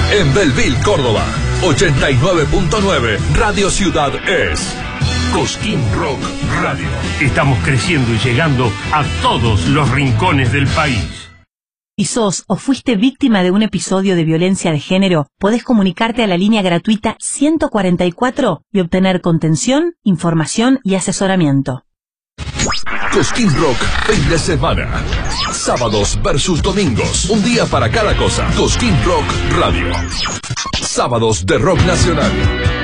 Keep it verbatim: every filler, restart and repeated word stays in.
En Belleville, Córdoba, ochenta y nueve punto nueve, Radio Ciudad es Cosquín Rock Radio. Estamos creciendo y llegando a todos los rincones del país. Si sos o fuiste víctima de un episodio de violencia de género, podés comunicarte a la línea gratuita ciento cuarenta y cuatro y obtener contención, información y asesoramiento. Cosquín Rock, fin de semana. Sábados versus domingos. Un día para cada cosa. Cosquín Rock Radio. Sábados de rock nacional.